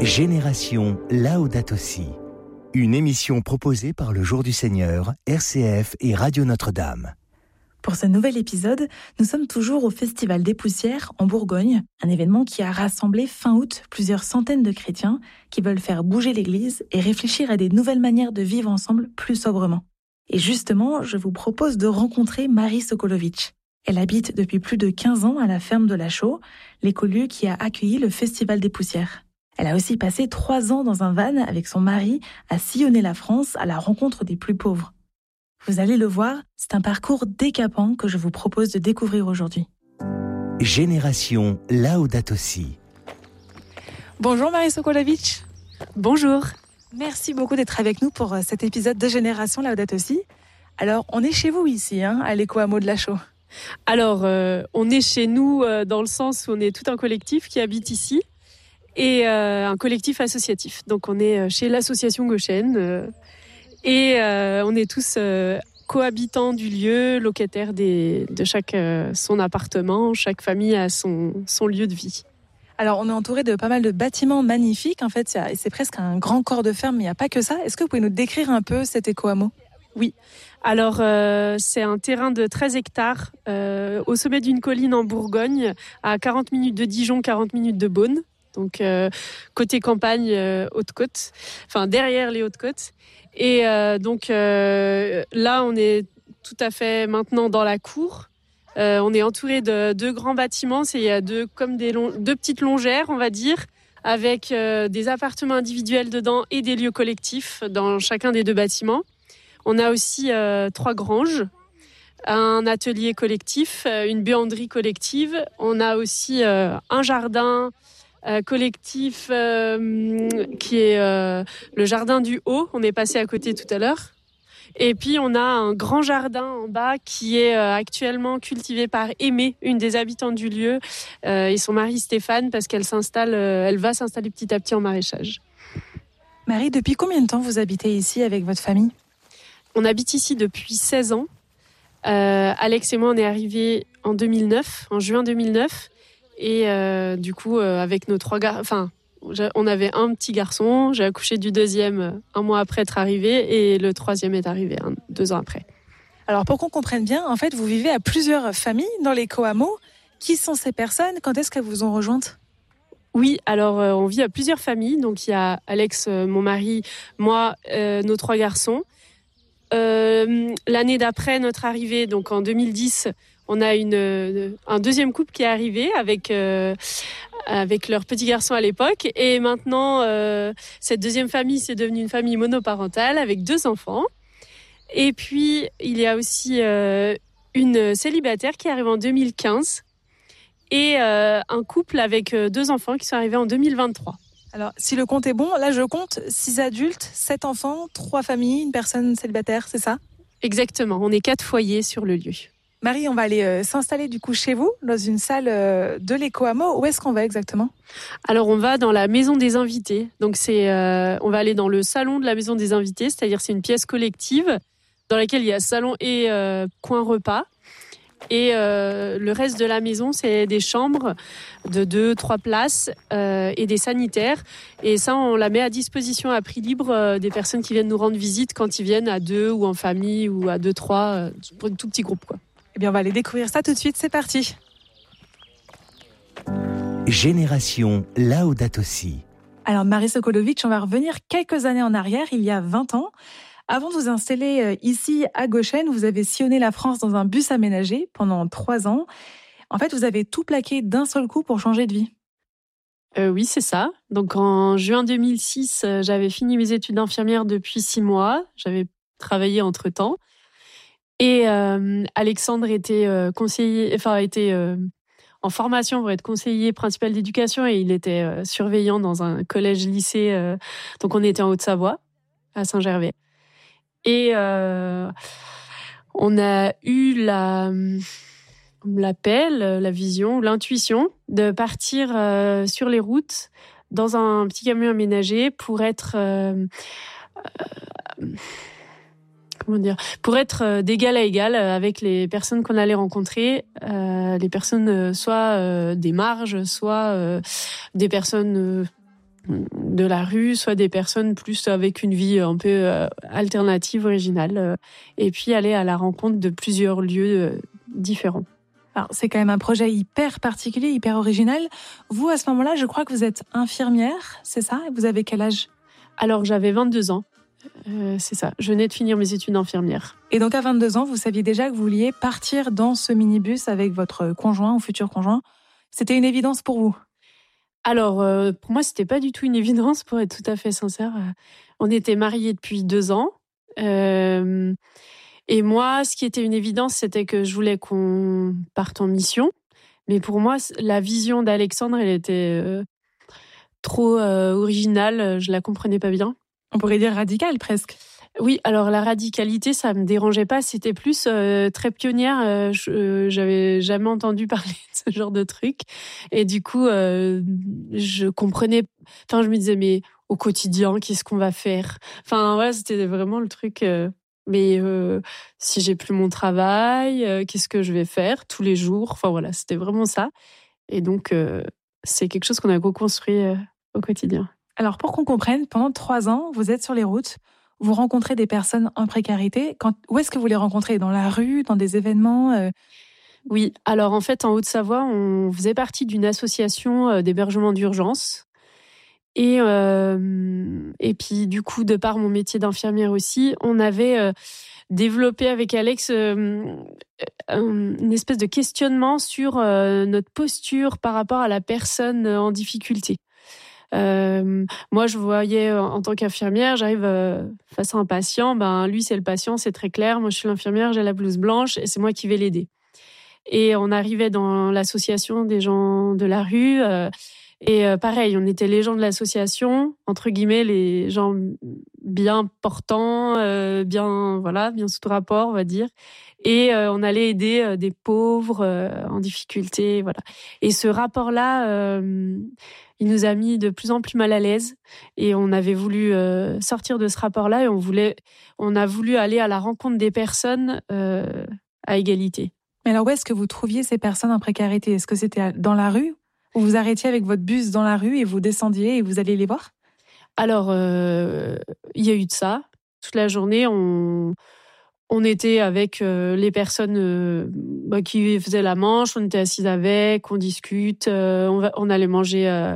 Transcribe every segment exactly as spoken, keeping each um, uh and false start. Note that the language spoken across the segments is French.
Génération Laudato Si, une émission proposée par le Jour du Seigneur, R C F et Radio Notre-Dame. Pour ce nouvel épisode, nous sommes toujours au Festival des Poussières en Bourgogne, un événement qui a rassemblé fin août plusieurs centaines de chrétiens qui veulent faire bouger l'Église et réfléchir à des nouvelles manières de vivre ensemble plus sobrement. Et justement, je vous propose de rencontrer Marie Sokolovic. Elle habite depuis plus de quinze ans à la ferme de la Chaux, l'écolieu qui a accueilli le Festival des Poussières. Elle a aussi passé trois ans dans un van avec son mari à sillonner la France à la rencontre des plus pauvres. Vous allez le voir, c'est un parcours décapant que je vous propose de découvrir aujourd'hui. Génération Laudato Si. Bonjour Marie Sokolovic. Bonjour. Merci beaucoup d'être avec nous pour cet épisode de Génération Laudato Si. Alors, on est chez vous ici, hein, à l'éco-hameau de la Chaux. Alors, euh, on est chez nous euh, dans le sens où on est tout un collectif qui habite ici et euh, un collectif associatif. Donc, on est chez l'association Goshen euh, et euh, on est tous euh, cohabitants du lieu, locataires des, de chaque euh, son appartement. Chaque famille a son, son lieu de vie. Alors, on est entouré de pas mal de bâtiments magnifiques. En fait, c'est presque un grand corps de ferme, mais il n'y a pas que ça. Est-ce que vous pouvez nous décrire un peu cet éco-hameau ? Oui, alors euh, c'est un terrain de treize hectares euh, au sommet d'une colline en Bourgogne, à quarante minutes de Dijon, quarante minutes de Beaune. Donc euh, côté campagne, euh, Haute-Côte, enfin derrière les Hautes-Côtes. Et euh, donc euh, là, on est tout à fait maintenant dans la cour. Euh, on est entouré de deux grands bâtiments, c'est il y a deux comme des long, deux petites longères, on va dire, avec euh, des appartements individuels dedans et des lieux collectifs dans chacun des deux bâtiments. On a aussi euh, trois granges, un atelier collectif, une buanderie collective. On a aussi euh, un jardin euh, collectif euh, qui est euh, le jardin du Haut. On est passé à côté tout à l'heure. Et puis on a un grand jardin en bas qui est euh, actuellement cultivé par Aimée, une des habitantes du lieu, euh, et son mari Stéphane, parce qu'elle s'installe, euh, elle va s'installer petit à petit en maraîchage. Marie, depuis combien de temps vous habitez ici avec votre famille ? On habite ici depuis seize ans. Euh, Alex et moi, on est arrivés en deux mille neuf, en juin deux mille neuf. Et euh, du coup, euh, avec nos trois garçons, enfin, on avait un petit garçon. J'ai accouché du deuxième un mois après être arrivé. Et le troisième est arrivé hein, deux ans après. Alors, pour qu'on comprenne bien, en fait, vous vivez à plusieurs familles dans l'éco-hameau. Qui sont ces personnes ? Quand est-ce qu'elles vous ont rejointes ? Oui, alors euh, on vit à plusieurs familles. Donc, il y a Alex, euh, mon mari, moi, euh, nos trois garçons. Euh, l'année d'après notre arrivée, donc en deux mille dix, on a une, un deuxième couple qui est arrivé avec, euh, avec leur petit garçon à l'époque. Et maintenant, euh, cette deuxième famille, c'est devenu une famille monoparentale avec deux enfants. Et puis, il y a aussi euh, une célibataire qui arrive en deux mille quinze et euh, un couple avec deux enfants qui sont arrivés en deux mille vingt-trois. Alors, si le compte est bon, là je compte six adultes, sept enfants, trois familles, une personne célibataire, c'est ça ? Exactement, on est quatre foyers sur le lieu. Marie, on va aller euh, s'installer du coup chez vous, dans une salle euh, de l'éco-hameau. Où est-ce qu'on va exactement ? Alors on va dans la maison des invités. Donc c'est, euh, on va aller dans le salon de la maison des invités, c'est-à-dire c'est une pièce collective dans laquelle il y a salon et euh, coin repas. Et euh, le reste de la maison, c'est des chambres de deux, trois places euh, et des sanitaires. Et ça, on la met à disposition à prix libre euh, des personnes qui viennent nous rendre visite quand ils viennent à deux ou en famille ou à deux, trois, euh, pour un tout petit groupe, quoi. Eh bien, on va aller découvrir ça tout de suite. C'est parti. Génération Laudato Si. Alors, Marie Sokolovic, on va revenir quelques années en arrière, il y a vingt ans. Avant de vous installer ici à Goshen, vous avez sillonné la France dans un bus aménagé pendant trois ans. En fait, vous avez tout plaqué d'un seul coup pour changer de vie. Euh, oui, c'est ça. Donc en juin deux mille six, euh, j'avais fini mes études d'infirmière depuis six mois. J'avais travaillé entre-temps. Et euh, Alexandre était euh, conseiller, enfin était euh, en formation pour être conseiller principal d'éducation et il était euh, surveillant dans un collège-lycée. Euh, donc on était en Haute-Savoie, à Saint-Gervais. Et euh, on a eu la, l'appel, la vision, l'intuition de partir euh, sur les routes dans un petit camion aménagé pour être, euh, euh, comment dire, pour être d'égal à égal avec les personnes qu'on allait rencontrer, euh, les personnes soit euh, des marges, soit euh, des personnes euh, de la rue, soit des personnes plus avec une vie un peu euh, alternative, originale, euh, et puis aller à la rencontre de plusieurs lieux euh, différents. Alors, c'est quand même un projet hyper particulier, hyper original. Vous, à ce moment-là, je crois que vous êtes infirmière, c'est ça? Vous avez quel âge? Alors, j'avais vingt-deux ans. Euh, c'est ça. Je venais de finir mes études d'infirmière. Et donc, à vingt-deux ans, vous saviez déjà que vous vouliez partir dans ce minibus avec votre conjoint ou futur conjoint. C'était une évidence pour vous? Alors, euh, pour moi, c'était pas du tout une évidence, pour être tout à fait sincère. On était mariés depuis deux ans. Euh, Et moi, ce qui était une évidence, c'était que je voulais qu'on parte en mission. Mais pour moi, la vision d'Alexandre, elle était euh, trop euh, originale. Je la comprenais pas bien. On pourrait dire radicale, presque. Oui, alors la radicalité, ça me dérangeait pas. C'était plus euh, très pionnière. Euh, je, euh, j'avais jamais entendu parler de ce genre de truc. Et du coup, euh, je comprenais. Enfin, je me disais, mais au quotidien, qu'est-ce qu'on va faire? Enfin, voilà, c'était vraiment le truc. Euh, Mais euh, si j'ai plus mon travail, euh, qu'est-ce que je vais faire tous les jours? Enfin voilà, c'était vraiment ça. Et donc, euh, c'est quelque chose qu'on a co-construit euh, au quotidien. Alors, pour qu'on comprenne, pendant trois ans, vous êtes sur les routes, vous rencontrez des personnes en précarité. Quand, où est-ce que vous les rencontrez? Dans la rue, dans des événements euh... Oui, alors en fait, en Haute-Savoie, on faisait partie d'une association euh, d'hébergement d'urgence. Et, euh, et puis, du coup, de par mon métier d'infirmière aussi, on avait euh, développé avec Alex euh, une espèce de questionnement sur euh, notre posture par rapport à la personne en difficulté. Euh, moi, je voyais en tant qu'infirmière, j'arrive euh, face à un patient, ben lui c'est le patient, c'est très clair. Moi, je suis l'infirmière, j'ai la blouse blanche et c'est moi qui vais l'aider. Et on arrivait dans l'association des gens de la rue. Euh, Et euh, pareil, on était les gens de l'association, entre guillemets, les gens bien portants, euh, bien voilà, bien sous rapport, on va dire. Et euh, on allait aider euh, des pauvres euh, en difficulté, voilà. Et ce rapport-là, euh, il nous a mis de plus en plus mal à l'aise. Et on avait voulu euh, sortir de ce rapport-là et on voulait, on a voulu aller à la rencontre des personnes euh, à égalité. Mais alors, où est-ce que vous trouviez ces personnes en précarité? Est-ce que c'était dans la rue? Ou vous arrêtiez avec votre bus dans la rue et vous descendiez et vous alliez les voir? Alors, euh, il y a eu de ça. Toute la journée, on, on était avec euh, les personnes euh, bah, qui faisaient la manche, on était assises avec, on discute, euh, on, va, on allait manger euh,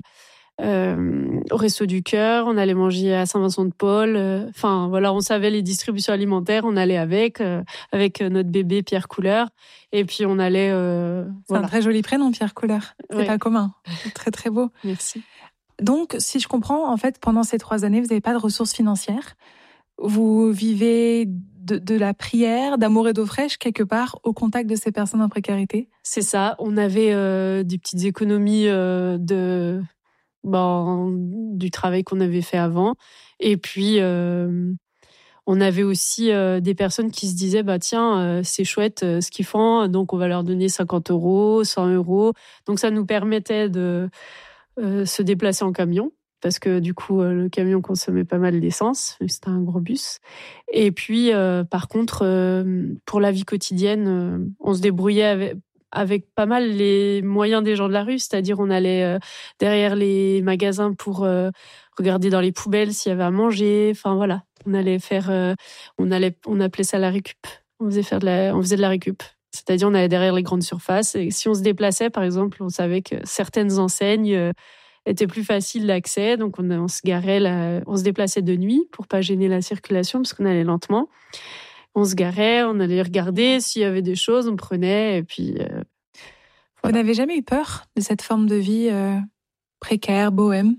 euh, au Resto du Cœur, on allait manger à Saint-Vincent-de-Paul. Enfin, euh, voilà, on savait les distributions alimentaires, on allait avec, euh, avec notre bébé Pierre Couleur. Et puis, on allait... Euh, C'est voilà. un très joli prénom, Pierre Couleur. C'est ouais. pas commun. C'est très, très beau. Merci. Donc, si je comprends, en fait, pendant ces trois années, vous n'avez pas de ressources financières. Vous vivez de, de la prière, d'amour et d'eau fraîche, quelque part, au contact de ces personnes en précarité. C'est ça. On avait euh, des petites économies euh, de, bon, du travail qu'on avait fait avant. Et puis, euh, on avait aussi euh, des personnes qui se disaient, bah tiens, euh, c'est chouette euh, ce qu'ils font, donc on va leur donner cinquante euros, cent euros. Donc, ça nous permettait de euh, se déplacer en camion. Parce que du coup, euh, le camion consommait pas mal d'essence. C'était un gros bus. Et puis, euh, par contre, euh, pour la vie quotidienne, euh, on se débrouillait avec, avec pas mal les moyens des gens de la rue. C'est-à-dire, on allait euh, derrière les magasins pour euh, regarder dans les poubelles s'il y avait à manger. Enfin, voilà. On allait faire... Euh, on, allait, on appelait ça la récup. On faisait, faire de la, on faisait de la récup. C'est-à-dire, on allait derrière les grandes surfaces. Et si on se déplaçait, par exemple, on savait que certaines enseignes... Euh, était plus facile d'accès, donc on, on se garait, là, on se déplaçait de nuit pour pas gêner la circulation parce qu'on allait lentement. On se garait, on allait regarder s'il y avait des choses, on prenait et puis. Euh, voilà. Vous n'avez jamais eu peur de cette forme de vie euh, précaire, bohème?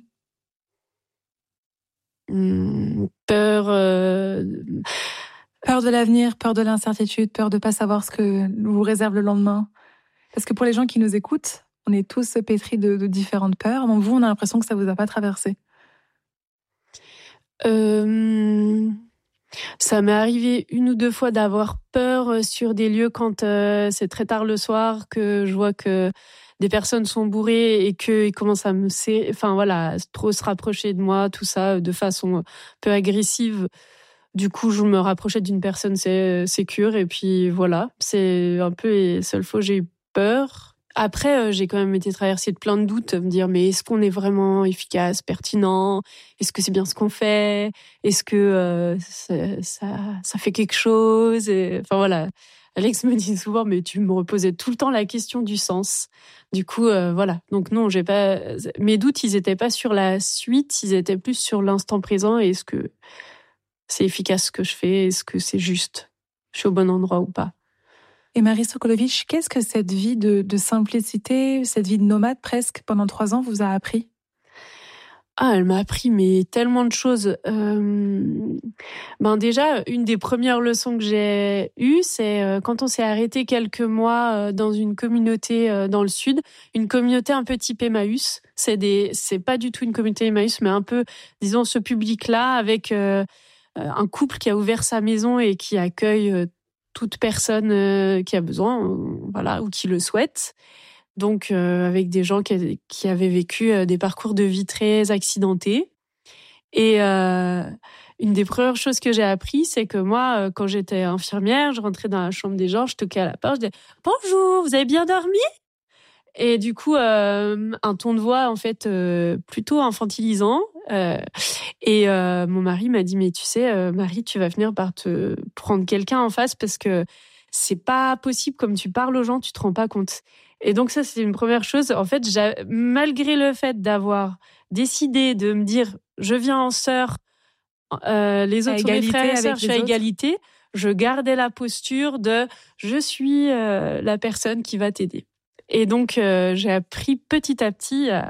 Hum, peur. Euh... Peur de l'avenir, peur de l'incertitude, peur de pas savoir ce que vous réserve le lendemain. Parce que pour les gens qui nous écoutent, on est tous pétris de, de différentes peurs. Donc vous, on a l'impression que ça vous a pas traversé. Euh, ça m'est arrivé une ou deux fois d'avoir peur sur des lieux quand euh, c'est très tard le soir, que je vois que des personnes sont bourrées et qu'ils commencent à me serrer, enfin voilà, trop se rapprocher de moi, tout ça, de façon un peu agressive. Du coup, je me rapprochais d'une personne sécure et puis voilà, c'est un peu les seules fois où j'ai eu peur. Après, euh, j'ai quand même été traversée de plein de doutes, me dire mais est-ce qu'on est vraiment efficace, pertinent? Est-ce que c'est bien ce qu'on fait? Est-ce que euh, ça, ça, ça fait quelque chose? Et, enfin voilà, Alex me dit souvent mais tu me reposais tout le temps la question du sens. Du coup, euh, voilà. Donc non, j'ai pas. Mes doutes, ils étaient pas sur la suite, ils étaient plus sur l'instant présent. Et est-ce que c'est efficace ce que je fais? Est-ce que c'est juste? Je suis au bon endroit ou pas? Et Marie Sokolovitch, qu'est-ce que cette vie de, de simplicité, cette vie de nomade presque pendant trois ans vous a appris? Ah, elle m'a appris mais tellement de choses. Euh... Ben déjà, une des premières leçons que j'ai eues, c'est euh, quand on s'est arrêté quelques mois euh, dans une communauté euh, dans le sud, une communauté un peu type Emmaüs. C'est des, c'est pas du tout une communauté Emmaüs, mais un peu, disons, ce public-là avec euh, un couple qui a ouvert sa maison et qui accueille euh, toute personne euh, qui a besoin, euh, voilà, ou qui le souhaite. Donc, euh, avec des gens qui, qui avaient vécu euh, des parcours de vie très accidentés. Et euh, une des premières choses que j'ai appris, c'est que moi, euh, quand j'étais infirmière, je rentrais dans la chambre des gens, je toquais à la porte, je disais « Bonjour, vous avez bien dormi ?» Et du coup, euh, un ton de voix, en fait, euh, plutôt infantilisant. Euh, et euh, mon mari m'a dit, mais tu sais, euh, Marie, tu vas venir par te prendre quelqu'un en face parce que c'est pas possible, comme tu parles aux gens, tu te rends pas compte. Et donc ça, c'est une première chose. En fait, malgré le fait d'avoir décidé de me dire, je viens en sœur, euh, les autres sont mes frères et sœurs, je suis à égalité, je gardais la posture de, je suis euh, la personne qui va t'aider. Et donc, euh, j'ai appris petit à petit à,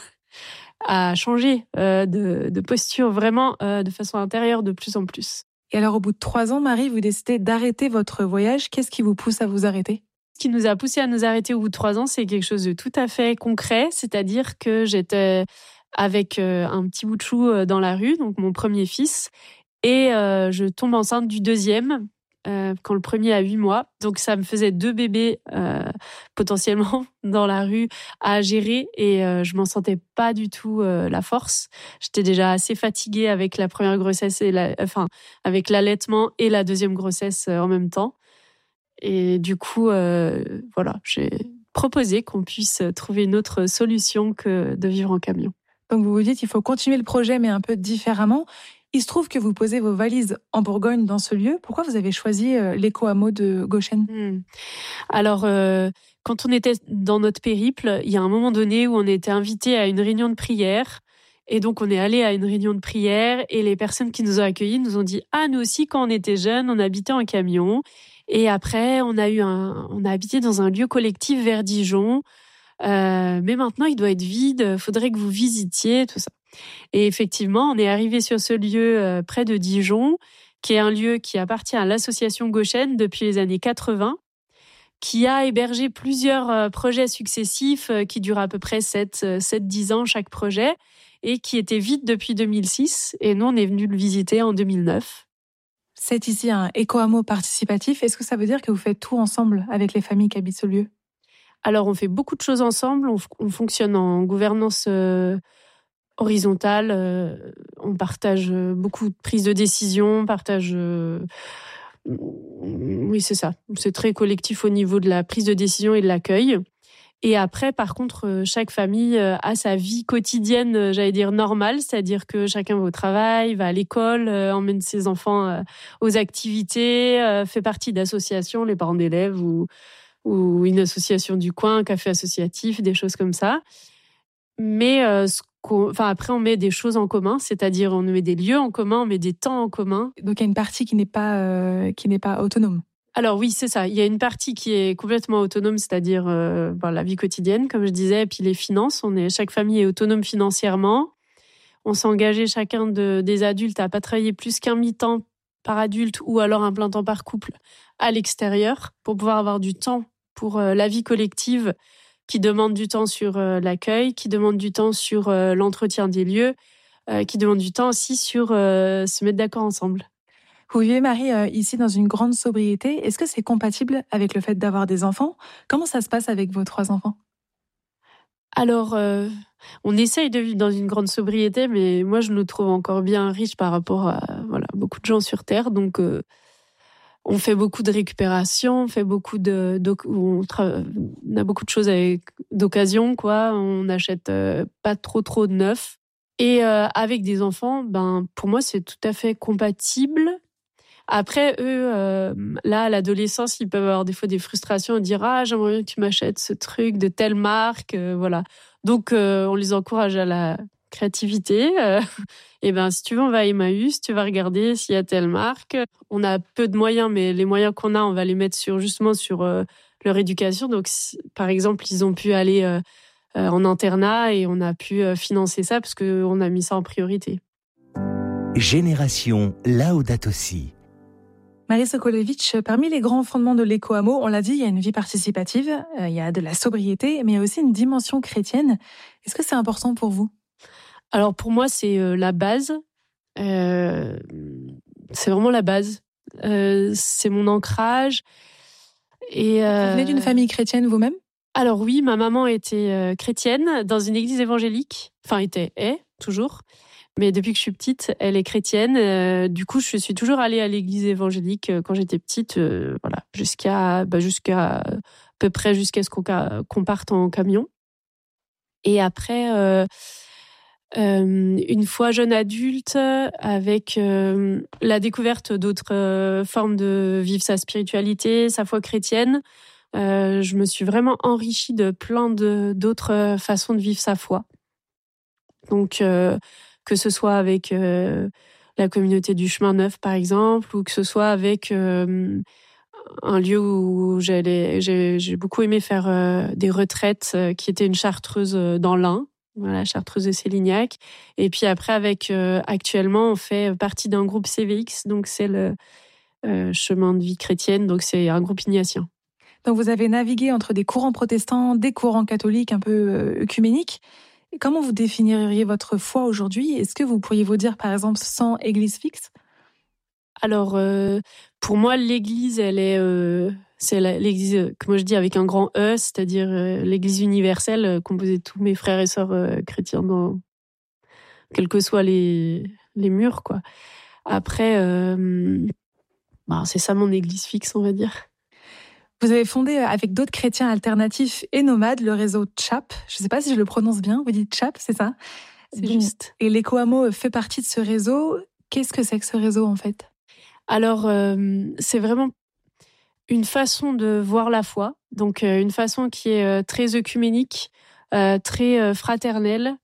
à changer euh, de, de posture vraiment euh, de façon intérieure de plus en plus. Et alors, au bout de trois ans, Marie, vous décidez d'arrêter votre voyage. Qu'est-ce qui vous pousse à vous arrêter? Ce qui nous a poussé à nous arrêter au bout de trois ans, c'est quelque chose de tout à fait concret. C'est-à-dire que j'étais avec euh, un petit bout de chou dans la rue, donc mon premier fils, et euh, je tombe enceinte du deuxième. Euh, quand le premier a huit mois. Donc, ça me faisait deux bébés euh, potentiellement dans la rue à gérer et euh, je m'en sentais pas du tout euh, la force. J'étais déjà assez fatiguée avec la première grossesse, et la, enfin, avec l'allaitement et la deuxième grossesse euh, en même temps. Et du coup, euh, voilà, j'ai proposé qu'on puisse trouver une autre solution que de vivre en camion. Donc, vous vous dites qu'il faut continuer le projet, mais un peu différemment. Il se trouve que vous posez vos valises en Bourgogne dans ce lieu. Pourquoi vous avez choisi l'éco-hameau de Goshen? mmh. Alors, euh, quand on était dans notre périple, il y a un moment donné où on était invité à une réunion de prière. Et donc, on est allé à une réunion de prière et les personnes qui nous ont accueillis nous ont dit « Ah, nous aussi, quand on était jeunes, on habitait en camion. Et après, on a, eu un, on a habité dans un lieu collectif vers Dijon. Euh, mais maintenant, il doit être vide. Il faudrait que vous visitiez, tout ça. » Et effectivement, on est arrivé sur ce lieu euh, près de Dijon, qui est un lieu qui appartient à l'association Goshen depuis les années quatre-vingts, qui a hébergé plusieurs euh, projets successifs euh, qui durent à peu près sept à dix ans chaque projet, et qui était vide depuis deux mille six. Et nous, on est venu le visiter en deux mille neuf. C'est ici un éco-hameau participatif. Est-ce que ça veut dire que vous faites tout ensemble avec les familles qui habitent ce lieu? Alors, on fait beaucoup de choses ensemble. On, on fonctionne en gouvernance euh, horizontale. Euh, on partage beaucoup de prises de décision. On partage... Euh, oui, c'est ça. C'est très collectif au niveau de la prise de décision et de l'accueil. Et après, par contre, chaque famille a sa vie quotidienne, j'allais dire normale, c'est-à-dire que chacun va au travail, va à l'école, emmène ses enfants aux activités, fait partie d'associations, les parents d'élèves ou, ou une association du coin, un café associatif, des choses comme ça. Mais euh, ce enfin, après, on met des choses en commun, c'est-à-dire on met des lieux en commun, on met des temps en commun. Donc il y a une partie qui n'est pas, euh, qui n'est pas autonome. Alors oui, c'est ça. Il y a une partie qui est complètement autonome, c'est-à-dire euh, ben, la vie quotidienne, comme je disais, et puis les finances. On est, chaque famille est autonome financièrement. On s'est engagé chacun de, des adultes à pas travailler plus qu'un mi-temps par adulte ou alors un plein temps par couple à l'extérieur pour pouvoir avoir du temps pour euh, la vie collective qui demande du temps sur euh, l'accueil, qui demande du temps sur euh, l'entretien des lieux, euh, qui demande du temps aussi sur euh, se mettre d'accord ensemble. Vous vivez, Marie, euh, ici dans une grande sobriété. Est-ce que c'est compatible avec le fait d'avoir des enfants? Comment ça se passe avec vos trois enfants? Alors, euh, on essaye de vivre dans une grande sobriété, mais moi, je nous trouve encore bien riches par rapport à voilà, beaucoup de gens sur Terre. Donc, euh, on fait beaucoup de récupération, on fait beaucoup de, on, tra... on a beaucoup de choses avec d'occasion, quoi. On n'achète euh, pas trop trop de neuf. Et euh, avec des enfants, ben pour moi c'est tout à fait compatible. Après eux, euh, là à l'adolescence, ils peuvent avoir des fois des frustrations et dire ah j'aimerais bien que tu m'achètes ce truc de telle marque, euh, voilà. Donc euh, on les encourage à la créativité. Euh, et ben si tu veux, on va à Emmaüs, tu vas regarder s'il y a telle marque. On a peu de moyens, mais les moyens qu'on a, on va les mettre sur justement sur euh, leur éducation. Donc si, par exemple, ils ont pu aller euh, euh, en internat et on a pu euh, financer ça parce que on a mis ça en priorité. Génération Laudato Si. Marie Sokolowicz, parmi les grands fondements de l'éco-hameau, on l'a dit, il y a une vie participative, euh, il y a de la sobriété, mais il y a aussi une dimension chrétienne. Est-ce que c'est important pour vous ? Alors pour moi, c'est euh, la base. Euh, c'est vraiment la base. Euh, c'est mon ancrage. Et, euh... Vous venez d'une famille chrétienne vous-même ? Alors oui, ma maman était euh, chrétienne dans une église évangélique. Enfin, était, est, toujours. Mais depuis que je suis petite, elle est chrétienne. Euh, du coup, je suis toujours allée à l'église évangélique euh, quand j'étais petite, euh, voilà, jusqu'à, bah, jusqu'à à peu près jusqu'à ce qu'on, qu'on parte en camion. Et après, euh, euh, une fois jeune adulte, avec euh, la découverte d'autres euh, formes de vivre sa spiritualité, sa foi chrétienne, euh, je me suis vraiment enrichie de plein de, d'autres façons de vivre sa foi. Donc, euh, que ce soit avec euh, la communauté du Chemin Neuf, par exemple, ou que ce soit avec euh, un lieu où j'allais, j'ai, j'ai beaucoup aimé faire euh, des retraites, euh, qui était une chartreuse dans l'Ain, voilà, chartreuse de Célignac. Et puis après, avec euh, actuellement, on fait partie d'un groupe C V X, donc c'est le euh, Chemin de vie chrétienne, donc c'est un groupe ignatien. Donc vous avez navigué entre des courants protestants, des courants catholiques un peu euh, œcuméniques. Comment vous définiriez votre foi aujourd'hui ? Est-ce que vous pourriez vous dire, par exemple, sans église fixe ? Alors, euh, pour moi, l'église, elle est, euh, c'est la, l'église, comme je dis, avec un grand E, c'est-à-dire euh, l'église universelle, euh, composée de tous mes frères et sœurs euh, chrétiens, dans, quels que soient les, les murs, quoi. Après, euh, bah, c'est ça mon église fixe, on va dire. Vous avez fondé avec d'autres chrétiens alternatifs et nomades le réseau Tchap. Je ne sais pas si je le prononce bien. Vous dites Tchap, c'est ça ? C'est juste. Et l'éco-hameau fait partie de ce réseau. Qu'est-ce que c'est que ce réseau, en fait ? Alors, euh, c'est vraiment une façon de voir la foi. Donc, euh, une façon qui est euh, très œcuménique, euh, très euh, fraternelle,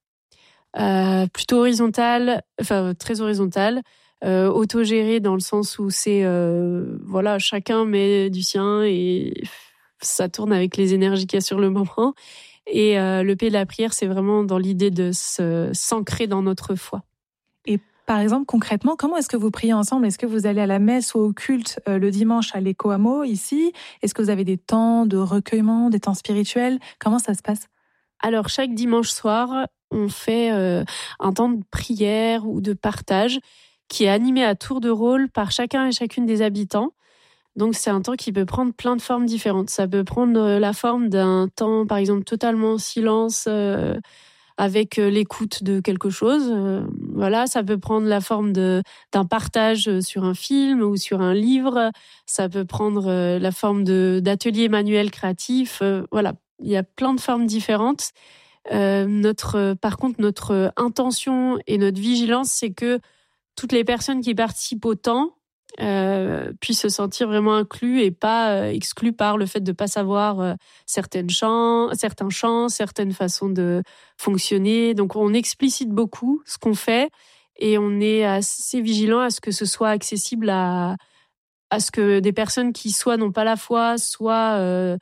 euh, plutôt horizontale, enfin, très horizontale. Euh, autogéré dans le sens où c'est euh, voilà, chacun met du sien et ça tourne avec les énergies qu'il y a sur le moment. Et euh, le P de la prière, c'est vraiment dans l'idée de se, s'ancrer dans notre foi. Et par exemple, concrètement, comment est-ce que vous priez ensemble ? Est-ce que vous allez à la messe ou au culte euh, le dimanche à l'éco-hameau ici ? Est-ce que vous avez des temps de recueillement, des temps spirituels ? Comment ça se passe ? Alors, chaque dimanche soir, on fait euh, un temps de prière ou de partage qui est animé à tour de rôle par chacun et chacune des habitants. Donc, c'est un temps qui peut prendre plein de formes différentes. Ça peut prendre la forme d'un temps, par exemple, totalement en silence, euh, avec l'écoute de quelque chose. Euh, voilà, ça peut prendre la forme de, d'un partage sur un film ou sur un livre. Ça peut prendre la forme de, d'ateliers manuels créatifs. Euh, voilà, il y a plein de formes différentes. Euh, notre, par contre, notre intention et notre vigilance, c'est que toutes les personnes qui participent au temps euh, puissent se sentir vraiment inclus et pas euh, exclus par le fait de ne pas savoir euh, certaines chants, certains chants, certaines façons de fonctionner. Donc, on explicite beaucoup ce qu'on fait et on est assez vigilant à ce que ce soit accessible à, à ce que des personnes qui soit n'ont pas la foi, soit euh,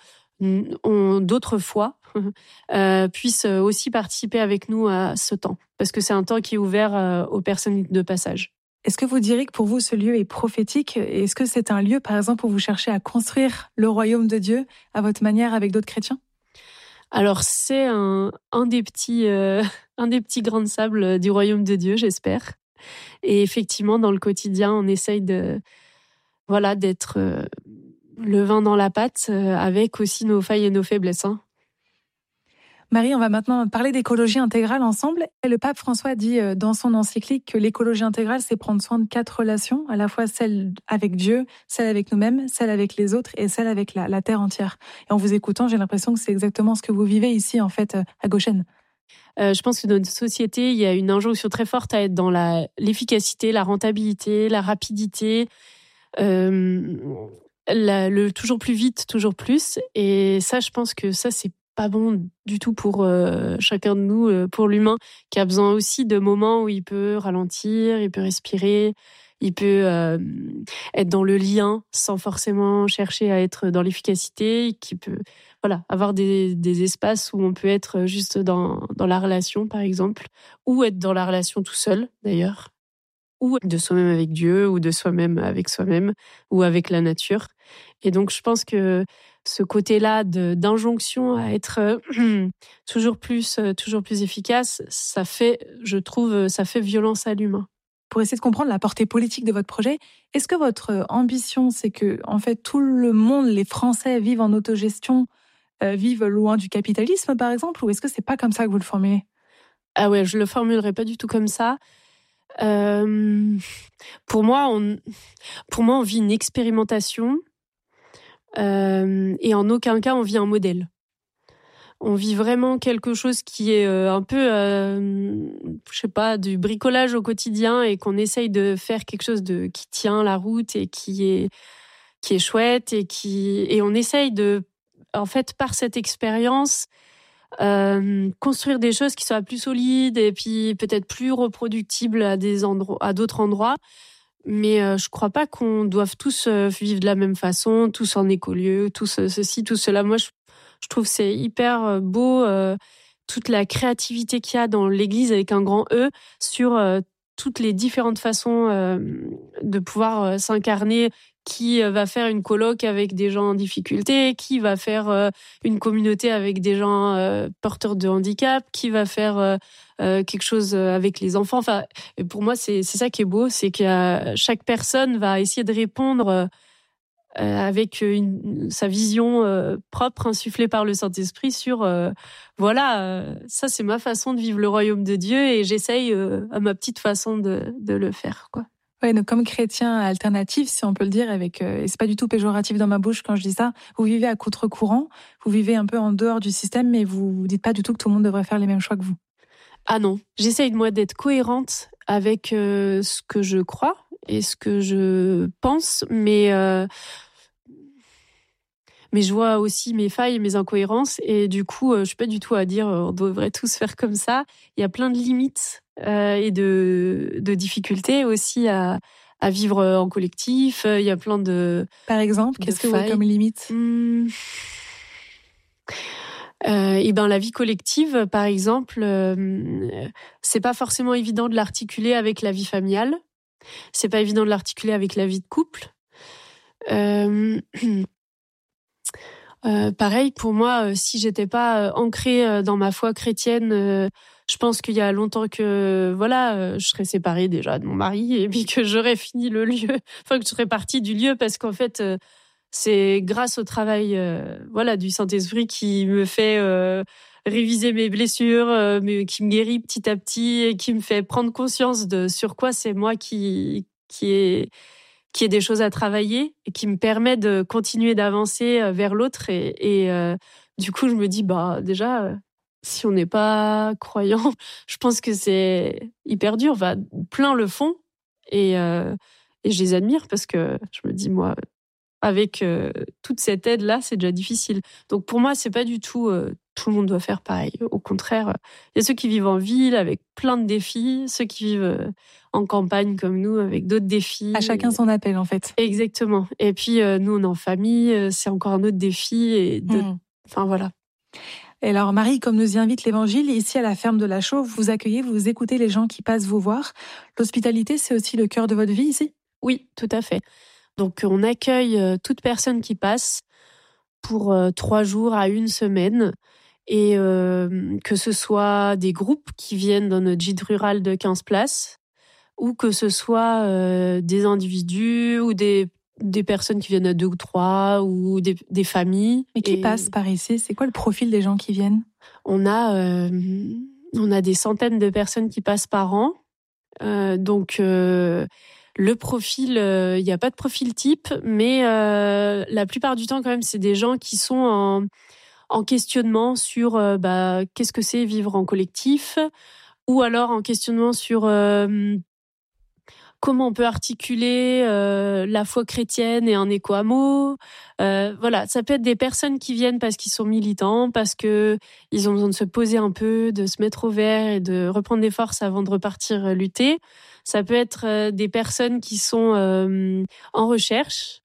ont d'autres foi, euh, puissent aussi participer avec nous à ce temps. Parce que c'est un temps qui est ouvert euh, aux personnes de passage. Est-ce que vous diriez que pour vous, ce lieu est prophétique ? Est-ce que c'est un lieu, par exemple, où vous cherchez à construire le royaume de Dieu à votre manière avec d'autres chrétiens ? Alors, c'est un, un, des petits, euh, un des petits grains de sable du royaume de Dieu, j'espère. Et effectivement, dans le quotidien, on essaye de, voilà, d'être euh, le vin dans la pâte, euh, avec aussi nos failles et nos faiblesses. Hein. Marie, on va maintenant parler d'écologie intégrale ensemble. Et le pape François dit dans son encyclique que l'écologie intégrale, c'est prendre soin de quatre relations, à la fois celle avec Dieu, celle avec nous-mêmes, celle avec les autres et celle avec la, la terre entière. Et en vous écoutant, j'ai l'impression que c'est exactement ce que vous vivez ici, en fait, à Goshen. Euh, je pense que dans notre société, il y a une injonction très forte à être dans la, l'efficacité, la rentabilité, la rapidité, euh, la, le toujours plus vite, toujours plus. Et ça, je pense que ça, c'est pas bon du tout pour euh, chacun de nous, euh, pour l'humain, qui a besoin aussi de moments où il peut ralentir, il peut respirer, il peut euh, être dans le lien sans forcément chercher à être dans l'efficacité, qui peut voilà, avoir des, des espaces où on peut être juste dans, dans la relation, par exemple, ou être dans la relation tout seul, d'ailleurs, ou de soi-même avec Dieu, ou de soi-même avec soi-même, ou avec la nature. Et donc, je pense que ce côté-là de, d'injonction à être euh, toujours plus, euh, toujours plus efficace, ça fait, je trouve, ça fait violence à l'humain. Pour essayer de comprendre la portée politique de votre projet, est-ce que votre ambition, c'est que, en fait, tout le monde, les Français, vivent en autogestion, euh, vivent loin du capitalisme, par exemple, ou est-ce que c'est pas comme ça que vous le formulez ? Ah ouais, je le formulerai pas du tout comme ça. Euh, pour moi, on, pour moi, on vit une expérimentation euh, et en aucun cas on vit un modèle. On vit vraiment quelque chose qui est euh, un peu, euh, je sais pas, du bricolage au quotidien et qu'on essaye de faire quelque chose de qui tient la route et qui est qui est chouette et qui et on essaye de, en fait, par cette expérience. Euh, construire des choses qui soient plus solides et puis peut-être plus reproductibles à des endroits, à d'autres endroits. Mais euh, je crois pas qu'on doive tous euh, vivre de la même façon, tous en écolieu, tous euh, ceci, tout cela. Moi, je, je trouve que c'est hyper beau euh, toute la créativité qu'il y a dans l'Église avec un grand E sur euh, toutes les différentes façons euh, de pouvoir euh, s'incarner. Qui va faire une coloc avec des gens en difficulté, qui va faire euh, une communauté avec des gens euh, porteurs de handicap, qui va faire euh, euh, quelque chose avec les enfants. Enfin, et pour moi, c'est, c'est ça qui est beau, c'est que euh, chaque personne va essayer de répondre euh, avec une, sa vision euh, propre, insufflée par le Saint-Esprit sur, euh, voilà, euh, ça c'est ma façon de vivre le royaume de Dieu et j'essaye euh, à ma petite façon de, de le faire, quoi. Ouais, donc comme chrétien alternatif, si on peut le dire, avec euh, et c'est pas du tout péjoratif dans ma bouche quand je dis ça, vous vivez à contre-courant, vous vivez un peu en dehors du système, mais vous vous dites pas du tout que tout le monde devrait faire les mêmes choix que vous. Ah non, j'essaye moi d'être cohérente avec euh, ce que je crois et ce que je pense, mais euh, mais je vois aussi mes failles et mes incohérences et du coup, euh, je suis pas du tout à dire euh, on devrait tous faire comme ça. Il y a plein de limites euh, et de de difficultés aussi à à vivre en collectif. Il y a plein de Par exemple, de qu'est-ce que vous failles. voyez comme limite ? Hum... Euh, et ben la vie collective, par exemple, euh, c'est pas forcément évident de l'articuler avec la vie familiale. C'est pas évident de l'articuler avec la vie de couple. Euh, euh, pareil pour moi, euh, si j'étais pas euh, ancrée euh, dans ma foi chrétienne, euh, je pense qu'il y a longtemps que voilà, euh, je serais séparée déjà de mon mari et puis que j'aurais fini le lieu, enfin que je serais partie du lieu parce qu'en fait. Euh, C'est grâce au travail euh, voilà, du Saint-Esprit qui me fait euh, réviser mes blessures, euh, mais qui me guérit petit à petit et qui me fait prendre conscience de sur quoi c'est moi qui, qui, est, qui est des choses à travailler et qui me permet de continuer d'avancer vers l'autre. Et, et euh, du coup, je me dis, bah déjà, euh, si on n'est pas croyant, je pense que c'est hyper dur. Enfin, plein le font et, euh, et je les admire parce que je me dis, moi... Avec euh, toute cette aide-là, c'est déjà difficile. Donc pour moi, c'est pas du tout euh, tout le monde doit faire pareil. Au contraire, il y a ceux qui vivent en ville avec plein de défis, ceux qui vivent euh, en campagne comme nous avec d'autres défis. À chacun son appel, en fait. Exactement. Et puis euh, nous, on est en famille, euh, c'est encore un autre défi. Et de... mmh. Enfin voilà. Et alors Marie, comme nous y invite l'Évangile, ici à la ferme de la Chaux, vous accueillez, vous écoutez les gens qui passent vous voir. L'hospitalité, c'est aussi le cœur de votre vie ici ? Oui, tout à fait. Donc, on accueille toute personne qui passe pour euh, trois jours à une semaine. Et euh, que ce soit des groupes qui viennent dans notre gîte rural de quinze places ou que ce soit euh, des individus ou des, des personnes qui viennent à deux ou trois, ou des, des familles. Mais qui Et passe par ici? C'est quoi le profil des gens qui viennent? On a, euh, on a des centaines de personnes qui passent par an. Euh, donc, euh, le profil, il euh, n'y a pas de profil type, mais euh, la plupart du temps, quand même, c'est des gens qui sont en, en questionnement sur euh, bah, qu'est-ce que c'est vivre en collectif, ou alors en questionnement sur euh, comment on peut articuler euh, la foi chrétienne et un éco-hameau. Euh, voilà, ça peut être des personnes qui viennent parce qu'ils sont militants, parce que ils ont besoin de se poser un peu, de se mettre au vert et de reprendre des forces avant de repartir lutter. Ça peut être euh, des personnes qui sont euh, en recherche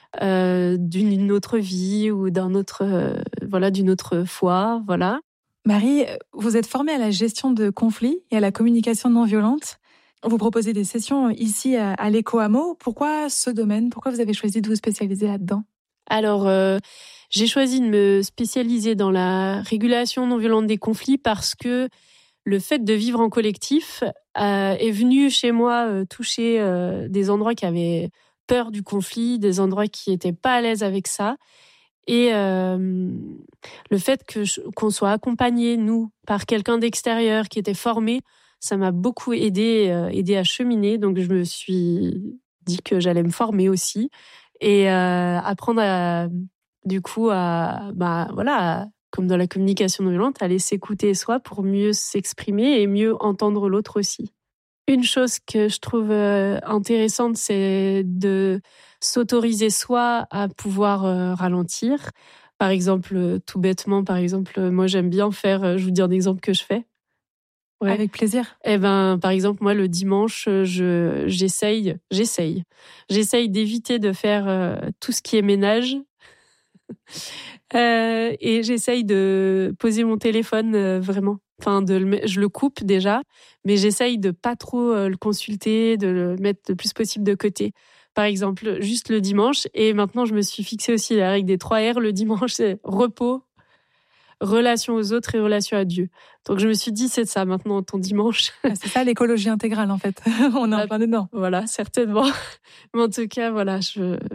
euh, d'une autre vie ou d'un autre, euh, voilà, d'une autre foi, voilà. Marie, vous êtes formée à la gestion de conflits et à la communication non violente. Vous proposez des sessions ici à, à l'Éco-Hameau. Pourquoi ce domaine? Pourquoi vous avez choisi de vous spécialiser là-dedans? Alors, euh, j'ai choisi de me spécialiser dans la régulation non violente des conflits parce que le fait de vivre en collectif euh, est venu chez moi euh, toucher euh, des endroits qui avaient peur du conflit, des endroits qui n'étaient pas à l'aise avec ça. Et euh, le fait que je, qu'on soit accompagné, nous, par quelqu'un d'extérieur qui était formé, ça m'a beaucoup aidé, euh, aidé à cheminer. Donc, je me suis dit que j'allais me former aussi et euh, apprendre à, du coup, à, bah, voilà, à, comme dans la communication non violente, à aller s'écouter soi pour mieux s'exprimer et mieux entendre l'autre aussi. Une chose que je trouve euh, intéressante, c'est de s'autoriser soi à pouvoir euh, ralentir. Par exemple, tout bêtement, par exemple, moi, j'aime bien faire, je vous dis un exemple que je fais. Ouais. Avec plaisir. Eh ben, par exemple, moi, le dimanche, je, j'essaye, j'essaye, j'essaye d'éviter de faire euh, tout ce qui est ménage. euh, et j'essaye de poser mon téléphone euh, vraiment. Enfin, de le, je le coupe déjà, mais j'essaye de pas trop euh, le consulter, de le mettre le plus possible de côté. Par exemple, juste le dimanche. Et maintenant, je me suis fixé aussi la règle des trois R. Le dimanche, c'est repos, relation aux autres et relation à Dieu. Donc je me suis dit, c'est ça maintenant ton dimanche. Ah, c'est ça l'écologie intégrale en fait. On est en plein dedans. Voilà, certainement. Mais en tout cas, voilà, je...